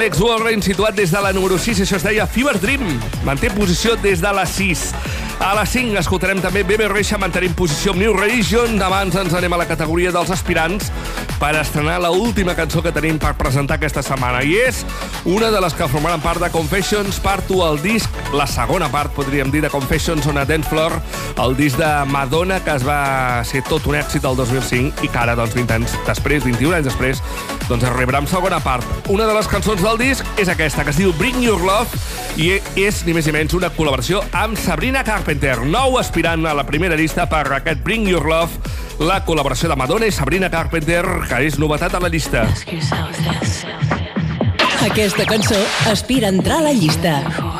Alex Warren, situat des de la número 6, això es deia Fever Dream. Manté posició des de la 6. A la 5 escoltarem també Bebe Rexha, mantenim posició amb New Religion. Abans ens anem a la categoria dels aspirants per estrenar l'última cançó que tenim per presentar aquesta setmana. I és una de les que formaran part de Confessions Part 2, el disc, la segona part, podríem dir, de Confessions on a Dance Floor, el disc de Madonna, que es va ser tot un èxit el 2005 i que ara, doncs, 20 anys després, 21 anys després, doncs arribarà amb segona part. Una de les cançons del disc és aquesta, que es diu Bring Your Love, i és, ni més ni menys, una col·laboració amb Sabrina Carpenter, nou aspirant a la primera llista per aquest Bring Your Love, la col·laboració de Madonna i Sabrina Carpenter, que és novetat a la llista. Aquesta cançó aspira a entrar a la llista.